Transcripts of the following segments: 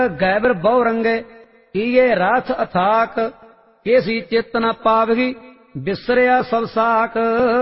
गैबर बहु रंगे किए राथ अथाक, केसी चित न पावगी बिसरिया सब साक।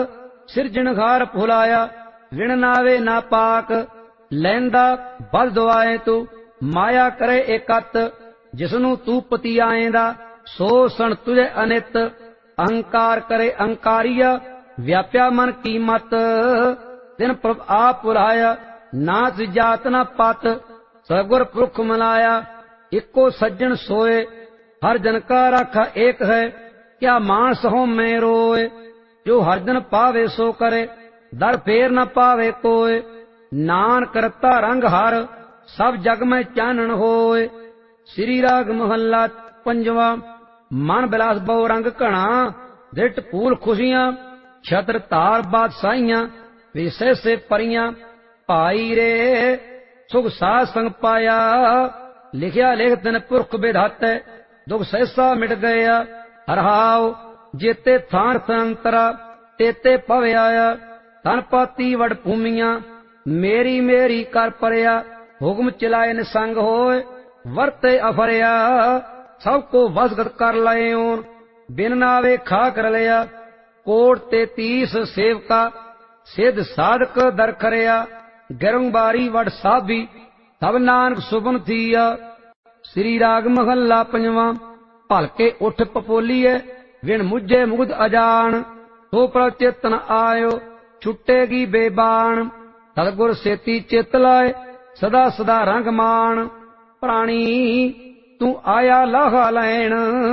सिरजणहार भुलाया विण नावे ना पाक, लैंदा बल दुआए तू माया करे एकत। जिसनू तू पति आएंदा सो सण तुझे अनित, अहंकार करे अहंकारिया व्याप्या मन की मत। दिन प्रभ आप बुलाया नाच जात न पत, सगुर पुरख मनाया इको सज्जन सोए। हर जन का राखा एक है क्या मानस हो मैं रोए। जो हर जन पावे सो करे दर फेर न पावे कोय। नान करता रंग हर सब जग में चानन होए। श्री राग महला पंजवा। मन बिलास बहु रंग घना, दृट फूल खुशियां छत्र तार बादशाहियां। विषय से परियां भाई रे सुख साध संग पाया। लिखिया लिख दिन पुरख विधाते दुख सहसा मिट गया। हरहाओ जेते थान संतरा तेते पवे आया। धन पाती वड भूमियां मेरी मेरी कर परया। हुक्म चलाए निसंग होए वरते अफरिया। सबको वसगत कर लए ओन बिन नावे खा कर लिया। कोट 33 सेवका सिद्ध साधक दर करया। गिरंबारी वड साभी सब नानक सुबन थीया। श्री राग महला पंजवा। भलके उठ पपोलीए विण मुझे मुग्ध अजान। सो प्रभ चेतन आयो छुटेगी बेबान। सतगुर सेती चित लाए सदा सदा रंग मान। प्राणी तू आया लाहा लैन,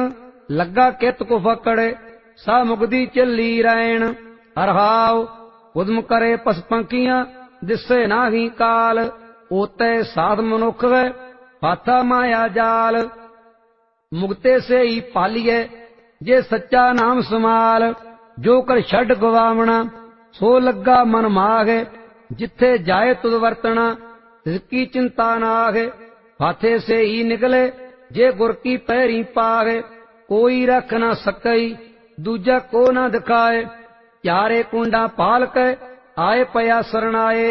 लगा कित को फकड़े सा मुगदी चली रैन। हरहाओ उदम करे पस पंखियां दिसे नाही काल। ओते साध मनुख है पाथा माया जाल। मुगते से ही पालिए जे सच्चा नाम समाल। जो कर छड़ गवावना सो लगा मन मागे। जिथे जाए तुद वर्तना तिसकी चिंता नागे। हाथे से ही निकले जे गुर की पैरी पागे। कोई रख ना सकई दूजा को ना दिखाए। चारे कुंडा पाल के आए पया सरनाए।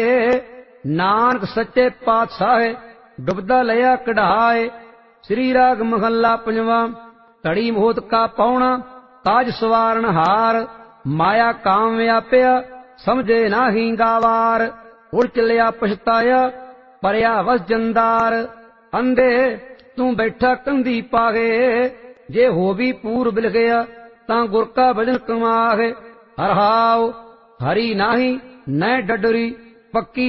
नानक सच्चे पातशाह डुबदा लिया कढ़ाए। श्री राग महला पंजवा। तड़ी मोहत का पौना काज सवारण हार। माया काम व्याप्या समझे नाही गावार। उड़ चलिया पछताया परया वस जंदार। अंधे तू बैठा कंधी पागे, जे हो भी पूर बिल गया ता गुर का भजन कमागे। हरहाओ हरी नाही न डडरी पक्की